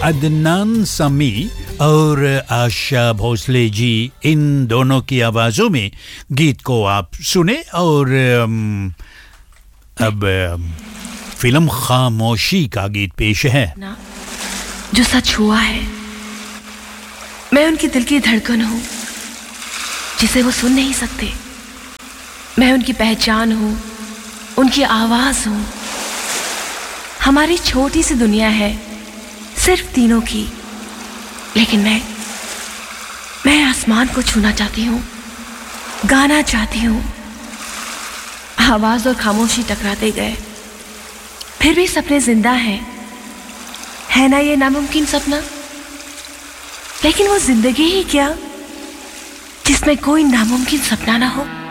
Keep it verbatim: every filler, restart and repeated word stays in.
अदनान समी और आशा भोसले जी, इन दोनों की आवाज़ों में गीत को आप सुने। और अब फिल्म खामोशी का गीत पेश है। ना, जो सच हुआ है, मैं उनकी दिल की धड़कन हूँ जिसे वो सुन नहीं सकते। मैं उनकी पहचान हूँ, उनकी आवाज़ हूँ। हमारी छोटी सी दुनिया है सिर्फ तीनों की, लेकिन मैं मैं आसमान को छूना चाहती हूँ, गाना चाहती हूँ। आवाज़ और खामोशी टकराते गए, फिर भी सपने जिंदा हैं। है ना ये नामुमकिन सपना? लेकिन वो जिंदगी ही क्या जिसमें कोई नामुमकिन सपना ना हो।